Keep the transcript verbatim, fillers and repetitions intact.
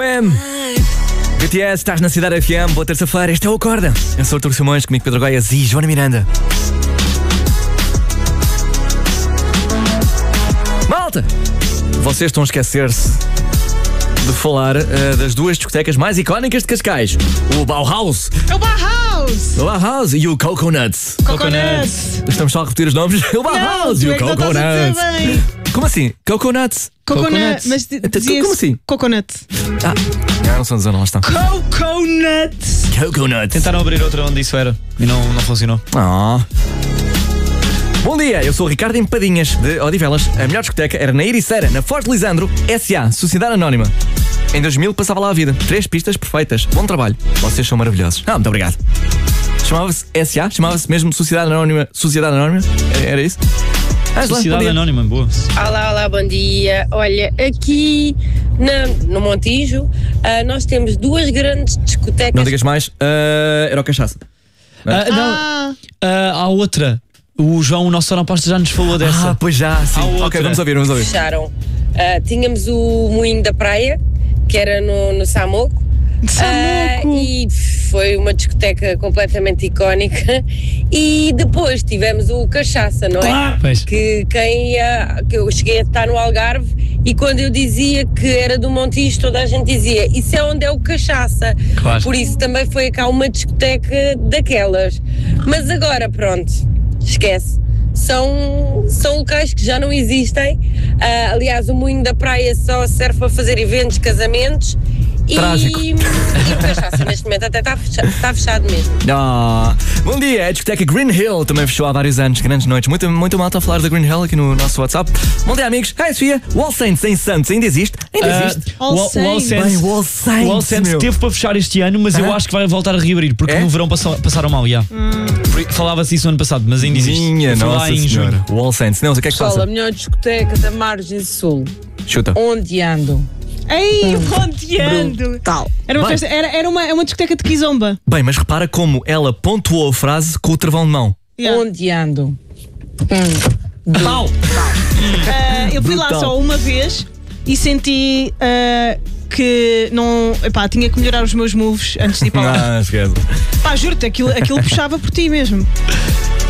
M. B T S, estás na Cidade F M, boa terça-feira, este é o Acorda. Eu sou o Artur Simões, comigo Pedro Goiás e Joana Miranda. Malta, vocês estão a esquecer-se de falar uh, das duas discotecas mais icónicas de Cascais. O Bauhaus. É o Bauhaus! O Bauhaus e o Coconuts. Coconuts! Estamos só a repetir os nomes. O Bauhaus Não, e o tu é que não estás a dizer Coconuts. bem. Como assim? Coconuts? Coconut, mas Então, dizia como assim? Coconut. Ah, não são dizer, não estão. Coconut! Coconuts. Tentaram abrir outra onde isso era e não, não funcionou. Ah. Bom dia, eu sou o Ricardo Empadinhas, de Odivelas. A melhor discoteca era na Ericeira, na Foz de Lisandro, S A, Sociedade Anónima. Em dois mil passava lá a vida. Três pistas perfeitas. Bom trabalho. Vocês são maravilhosos. Ah, muito obrigado. Chamava-se S A? Chamava-se mesmo Sociedade Anónima? Sociedade Anónima? Era, era isso? Ah, Sociedade Anónima, boa. Olá, olá, bom dia. Olha, aqui na, no Montijo, uh, nós temos duas grandes discotecas. Não digas mais. Uh, era o Cachaça. Ah, não, Ah, ah, há outra. O João, o nosso sonoplasta, já nos falou dessa. Ah, pois já, sim. Há outra. Ok, vamos ouvir, vamos ouvir. Fecharam. Uh, tínhamos o Moinho da Praia, que era no, no Samoco. Samoco. Uh, e foi uma discoteca completamente icónica. E depois tivemos o Cachaça, não é? Claro. Pois. Que quem ia, que eu cheguei a estar no Algarve e quando eu dizia que era do Montijo, toda a gente dizia isso é onde é o Cachaça. Claro. Por isso também foi cá uma discoteca daquelas. Mas agora, pronto, esquece. São, são locais que já não existem. Uh, aliás, o Moinho da Praia só serve para fazer eventos, casamentos. Trágico. E, e o Cachaça neste momento até está fechado, está fechado mesmo. Ah, bom dia, a discoteca Green Hill também fechou há vários anos, grandes noites. Muito, muito malta a falar da Green Hill aqui no nosso WhatsApp. Bom dia, amigos. Hi, Sofia. O All Saints em Santos ainda existe? Ainda Ah, existe? o All- o All Saints. Saints- Bem, o All Saints, O All Saints meu. teve para fechar este ano, mas eu Ah? acho que vai voltar a reabrir, porque É? no verão passou- passaram mal, já. Falava-se isso no ano passado, mas ainda existe. Minha Eu fui lá nossa em senhora. junho. O All Saints. Não, o que é que Pessoal, a passa? melhor discoteca da Margem Sul. Chuta. Onde ando? ei, ponteando! Brutal. Era uma, Bem. festa, era, era uma, é uma discoteca de Kizomba. Bem, mas repara como ela pontuou a frase com o travão de mão. Yeah. Onde ando? Pau! Ah, eu fui lá Brutal. só uma vez e senti ah, que não. Epá, tinha que melhorar os meus moves antes de ir para lá. Ah, esquece. Pá, juro-te, aquilo, aquilo puxava por ti mesmo.